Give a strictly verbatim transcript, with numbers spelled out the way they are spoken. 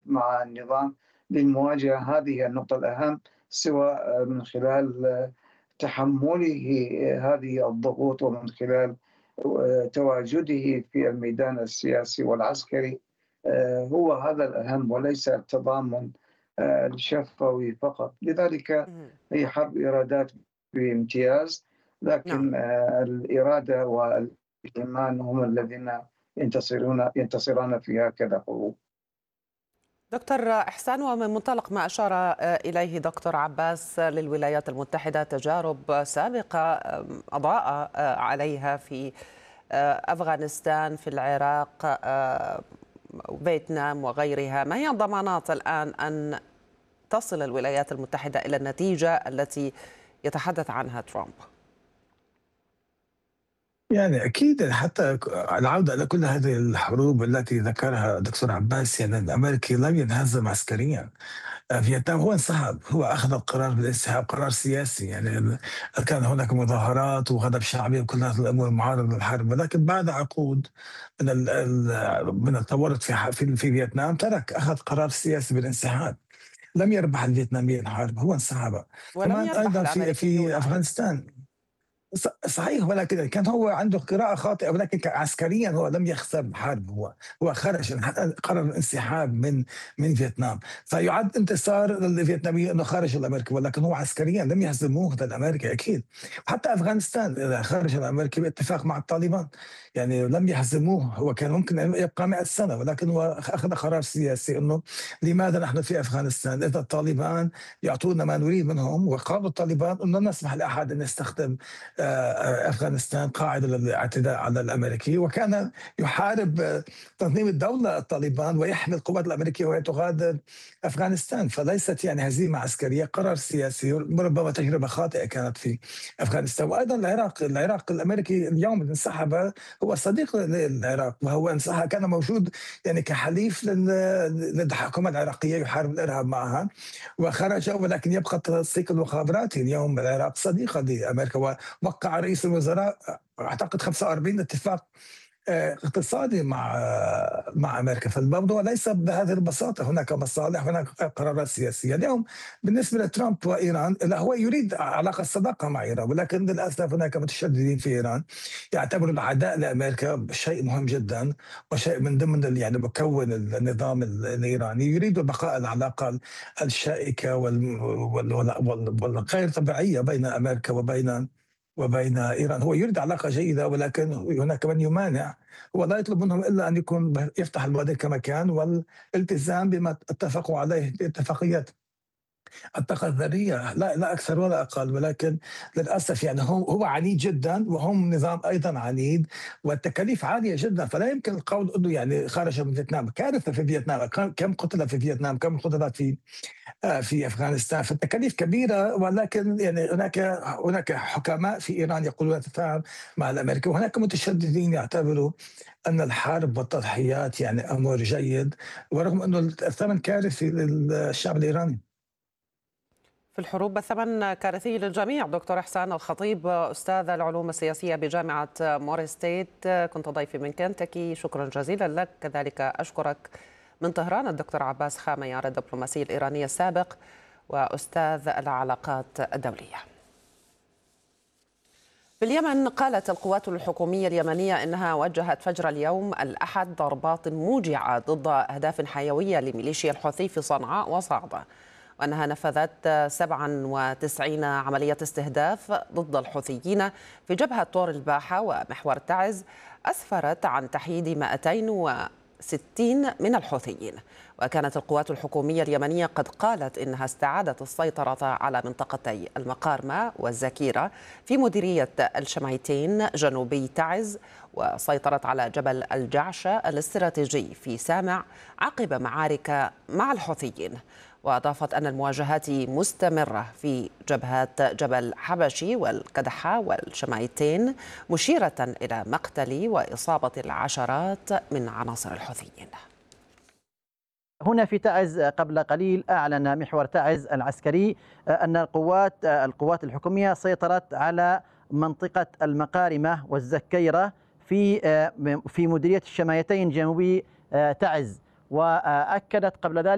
مع النظام للمواجهة. هذه النقطة الأهم، سواء من خلال تحمُّله هذه الضغوط ومن خلال آآ تواجده في الميدان السياسي والعسكري. آآ هو هذا الأهم وليس التضامن آآ الشفوي فقط. لذلك اهم. هي حرب إرادات بامتياز، نعم. لكن آآ الإرادة والإيمان هم الذين ينتصرون ينتصران في هكذا حروب. دكتور إحسان، ومن منطلق ما أشار آه، إليه دكتور عباس للولايات المتحدة تجارب سابقة آم، أضاء آه، عليها في آه، أفغانستان، في العراق، آه، فيتنام وغيرها، ما هي الضمانات الآن أن تصل الولايات المتحدة إلى النتيجة التي يتحدث عنها ترامب؟ يعني أكيد حتى ك العودة إلى كل هذه الحروب التي ذكرها دكتور عباس، يعني الأمريكي لم ينهزم عسكريًا. آآ فيتنام هو انسحب، هو أخذ القرار بالانسحاب، قرار سياسي. يعني ال كان هناك مظاهرات وغضب شعبي وكل هذه الأمور معارضة للحرب، ولكن بعد عقود من ال ال من التورط في ح في في فيتنام ترك، أخذ قرار سياسي بالانسحاب. لم يربح الفيتناميين الحرب، هو انسحب. ولم كمان يربح أيضًا في الأمريكيون في أيضا. أفغانستان. ص صحيح، ولكن كان هو عنده قراءة خاطئة، ولكن ك عسكريًا هو لم يخسر الحرب. هو هو خرج، حتى قرر الانسحاب من من فيتنام، فيُعد انتصار للفيتناميين إنه خرج الأمريكي، ولكن هو عسكريًا لم يهزموه الأمريكي أكيد. حتى أفغانستان إذا خرج الأمريكي باتفاق مع الطالبان، يعني لم يهزموه. هو كان ممكن أن يبقى مئة سنة، ولكن هو أخذ قرار سياسي إنه لماذا نحن في أفغانستان إذا الطالبان يعطونا ما نريد منهم. وقالوا الطالبان إنه لن نسمح لأحد أن يستخدم آه، افغانستان قاعده للاعتداء على الامريكي. وكان يحارب آه، تنظيم الدوله الطالبان ويحمي القوات الامريكيه وهي تغادر افغانستان. فليست يعني هزيمه عسكريه، قرار سياسي، ربما تجربه خاطئه كانت في افغانستان. وايضا العراق، العراق الامريكي اليوم انسحب، هو صديق للعراق، وهو انسحب كان موجود يعني كحليف لل- للحكومه العراقيه يحارب الارهاب معها، وخرج. ولكن يبقى التنسيق المخابراتي اليوم العراق صديقه لامريكا. وقع رئيس الوزراء اعتقد خمسة وأربعين اتفاق آه، اقتصادي مع آه، مع امريكا. فالموضوع ليس بهذه البساطه، هناك مصالح، هناك قرارات سياسيه. اليوم بالنسبه لترامب وايران، لا هو يريد علاقه صداقه مع ايران، ولكن للاسف هناك متشددين في ايران يعتبروا العداء لامريكا شيء مهم جدا، وشيء من ضمن ال- يعني مكون النظام ال- الايراني. يريدوا بقاء العلاقه الشائكه وال- وال- وال- والغير طبيعيه بين امريكا وبين وبين إيران. هو يريد علاقة جيدة، ولكن هناك من يمانع. هو لا يطلب منهم إلا أن يكون يفتح المواد كما كان، والالتزام بما اتفقوا عليه في اتفاقيات الطاقة الذرية، لا لا أكثر ولا أقل. ولكن للأسف يعني هو هو عنيد جدا، وهم نظام أيضا عنيد، والتكاليف عالية جدا. فلا يمكن القول أنه يعني خرج من فيتنام. كارثة في فيتنام، كم كم قتل في فيتنام، كم قتل في آه، في افغانستان. فالتكاليف كبيره، ولكن يعني هناك هناك حكماء في ايران يقولون نتفاهم مع الامريكا، وهناك متشددين يعتبروا ان الحرب والتضحيات يعني امر جيد، ورغم انه الثمن كارثي للشعب الايراني. في الحروب الثمن كارثي للجميع. دكتور إحسان الخطيب، أستاذ العلوم السياسية بجامعة موري ستيت، كنت ضيفي من كنتاكي، شكرا جزيلا لك. كذلك أشكرك من طهران الدكتور عباس خاميار، الدبلوماسي الإيراني السابق وأستاذ العلاقات الدولية. في اليمن، قالت القوات الحكومية اليمنية إنها وجهت فجر اليوم الأحد ضربات موجعة ضد أهداف حيوية لميليشيا الحوثي في صنعاء وصعدة، وأنها نفذت سبعة وتسعين عملية استهداف ضد الحوثيين في جبهة طور الباحة ومحور تعز، أسفرت عن تحييد مئتين وستين من الحوثيين. وكانت القوات الحكومية اليمنية قد قالت إنها استعادت السيطرة على منطقتي المقارمة والزكيرة في مديرية الشمعيتين جنوبي تعز، وسيطرت على جبل الجعشة الاستراتيجي في سامع عقب معارك مع الحوثيين. وأضافت أن المواجهات مستمرة في جبهات جبل حبشي والكدحة والشمعيتين، مشيرة إلى مقتل وإصابة العشرات من عناصر الحوثيين. هنا في تعز قبل قليل أعلن محور تعز العسكري أن القوات القوات الحكومية سيطرت على منطقة المقارمة والزكيرة في في مديرية الشمايتين جنوبي تعز، وأكدت قبل ذلك